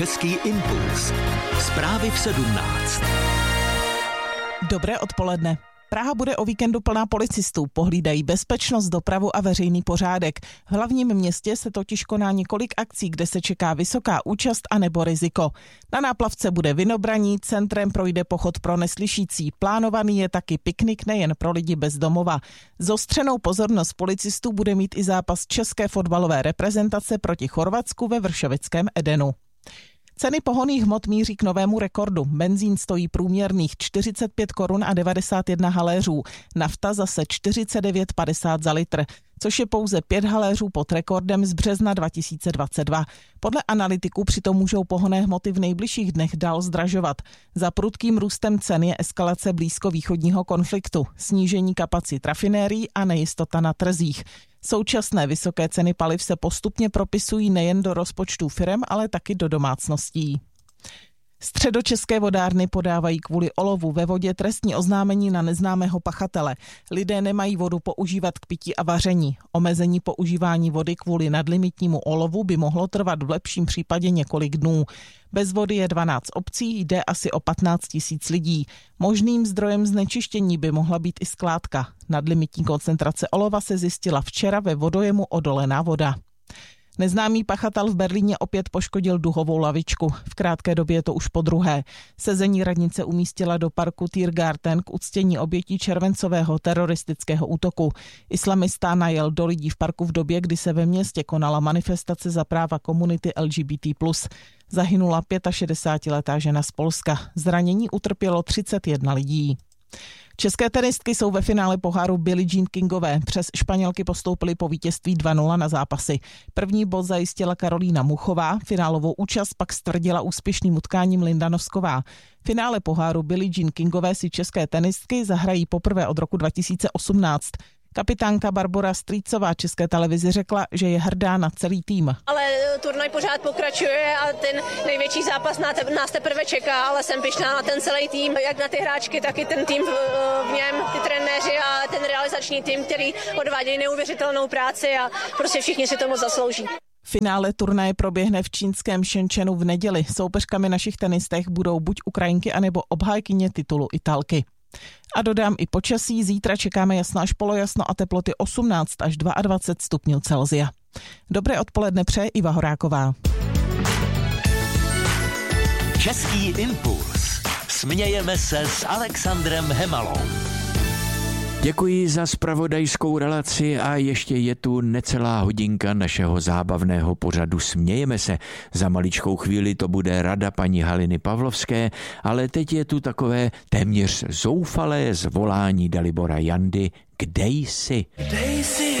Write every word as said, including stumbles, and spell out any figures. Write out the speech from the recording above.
Český impuls. Zprávy v sedmnáct. Dobré odpoledne. Praha bude o víkendu plná policistů, pohlídají bezpečnost, dopravu a veřejný pořádek. V hlavním městě se totiž koná několik akcí, kde se čeká vysoká účast a nebo riziko. Na náplavce bude vynobraní, centrem projde pochod pro neslyšící. Plánovaný je taky piknik nejen pro lidi bez domova. Zostřenou pozornost policistů bude mít i zápas české fotbalové reprezentace proti Chorvatsku ve vršovickém Edenu. Ceny pohonných hmot míří k novému rekordu. Benzín stojí průměrných čtyřicet pět korun a devadesát jedna haléřů. Nafta zase čtyřicet devět padesát za litr, což je pouze pět haléřů pod rekordem z března dva tisíce dvacet dva. Podle analytiků přitom můžou pohonné hmoty v nejbližších dnech dál zdražovat. Za prudkým růstem cen je eskalace blízkovýchodního konfliktu, snížení kapacit rafinérií a nejistota na trzích. Současné vysoké ceny paliv se postupně propisují nejen do rozpočtů firem, ale taky do domácností. Středočeské vodárny podávají kvůli olovu ve vodě trestní oznámení na neznámého pachatele. Lidé nemají vodu používat k pití a vaření. Omezení používání vody kvůli nadlimitnímu olovu by mohlo trvat v lepším případě několik dnů. Bez vody je dvanáct obcí, jde asi o patnáct tisíc lidí. Možným zdrojem znečištění by mohla být i skládka. Nadlimitní koncentrace olova se zjistila včera ve vodojemu Odolená voda. Neznámý pachatel v Berlíně opět poškodil duhovou lavičku. V krátké době je to už podruhé. Sezení radnice umístila do parku Tiergarten k uctění obětí červencového teroristického útoku. Islamista najel do lidí v parku v době, kdy se ve městě konala manifestace za práva komunity L G B T plus. Zahynula šedesátiletá žena z Polska. Zranění utrpělo třicet jedna lidí. České tenistky jsou ve finále poháru Billie Jean Kingové. Přes Španělky postoupily po vítězství dva nula na zápasy. První bod zajistila Karolína Muchová, finálovou účast pak stvrdila úspěšným utkáním Linda Nosková. Finále poháru Billie Jean Kingové si české tenistky zahrají poprvé od roku dva tisíce osmnáct. Kapitánka Barbora Strýcová České televizi řekla, že je hrdá na celý tým. Ale turnaj pořád pokračuje a ten největší zápas nás teprve čeká, ale jsem pyšná na ten celý tým, jak na ty hráčky, tak i ten tým v něm, ty trenéři a ten realizační tým, který odvádějí neuvěřitelnou práci a prostě všichni si to moc zaslouží. Finále turnaje proběhne v čínském Shenzhenu v neděli. Soupeřkami našich tenistech budou buď Ukrajinky, anebo obhájkyně titulu Italky. A dodám i počasí, zítra čekáme jasno až polojasno a teploty osmnáct až dvacet dva stupňů Celsia. Dobré odpoledne přeje Iva Horáková. Český impuls. Smějeme se s Alexandrem Hemalou. Děkuji za zpravodajskou relaci a ještě je tu necelá hodinka našeho zábavného pořadu Smějeme se. Za maličkou chvíli to bude rada paní Haliny Pavlovské, ale teď je tu takové téměř zoufalé zvolání Dalibora Jandy. Kde jsi? Kde jsi?